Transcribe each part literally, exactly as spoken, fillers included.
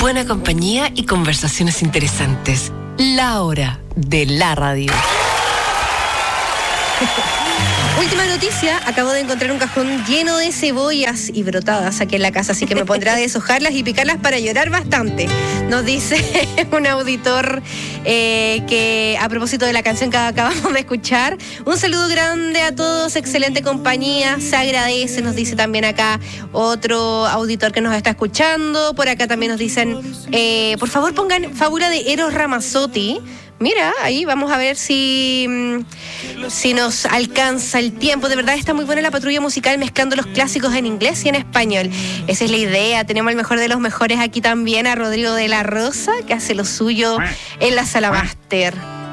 buena compañía y conversaciones interesantes. La hora de la radio. Última noticia, acabo de encontrar un cajón lleno de cebollas y brotadas aquí en la casa, así que me pondré a deshojarlas y picarlas para llorar bastante. Nos dice un auditor eh, que a propósito de la canción que acabamos de escuchar, un saludo grande a todos, excelente compañía, se agradece, nos dice también acá otro auditor que nos está escuchando. Por acá también nos dicen, eh, por favor pongan Fábula de Eros Ramazzotti. Mira, ahí vamos a ver si, si nos alcanza el tiempo. De verdad está muy buena la patrulla musical mezclando los clásicos en inglés y en español. Esa es la idea. Tenemos el mejor de los mejores aquí también, a Rodrigo de la Rosa, que hace lo suyo en la sala máster.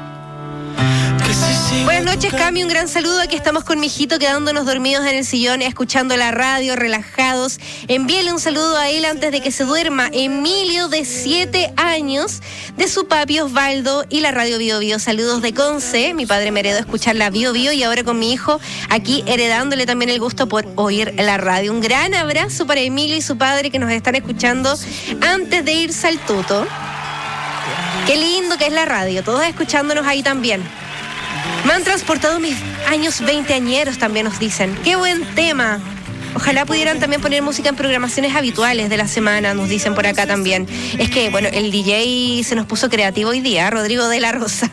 Buenas noches, Cami, un gran saludo. Aquí estamos con mi hijito quedándonos dormidos en el sillón, escuchando la radio, relajados. Envíele un saludo a él antes de que se duerma. Emilio, de siete años, de su papi Osvaldo y la radio Bio Bio. Saludos de Conce. Mi padre me heredó escuchar la Bio Bio y ahora con mi hijo aquí heredándole también el gusto por oír la radio. Un gran abrazo para Emilio y su padre que nos están escuchando antes de irse al tuto. Qué lindo que es la radio, todos escuchándonos ahí también. Me han transportado mis años veinteañeros, también nos dicen. ¡Qué buen tema! Ojalá pudieran también poner música en programaciones habituales de la semana, nos dicen por acá también. Es que, bueno, el D J se nos puso creativo hoy día, Rodrigo de la Rosa.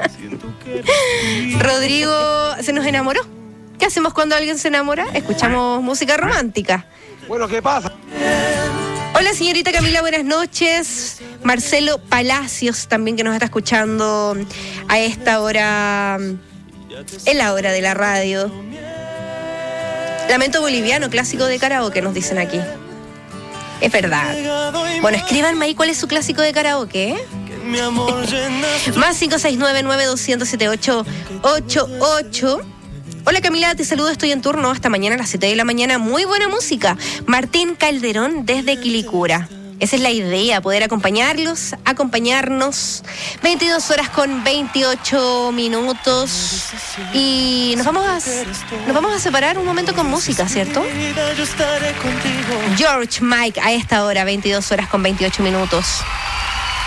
Rodrigo se nos enamoró. ¿Qué hacemos cuando alguien se enamora? Escuchamos música romántica. Bueno, ¿qué pasa? Hola, señorita Camila, buenas noches. Marcelo Palacios también, que nos está escuchando a esta hora, en la hora de la radio. Lamento boliviano, clásico de karaoke, nos dicen aquí. Es verdad. Bueno, escríbanme ahí cuál es su clásico de karaoke, ¿eh? Más cinco seis nueve, nueve dos cero siete ocho ocho ocho. Hola Camila, te saludo, estoy en turno hasta mañana a las siete de la mañana. Muy buena música. Martín Calderón desde Quilicura. Esa es la idea, poder acompañarlos, acompañarnos. veintidós horas con veintiocho minutos. Y nos vamos a, nos vamos a separar un momento con música, ¿cierto? George Mike a esta hora, veintidós horas con veintiocho minutos.